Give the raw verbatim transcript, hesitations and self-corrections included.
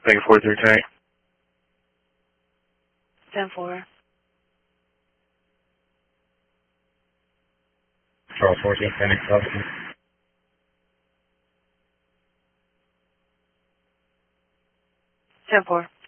Thank you, four three tank. ten four. Charles fourteen, Phoenix, Austin. ten four.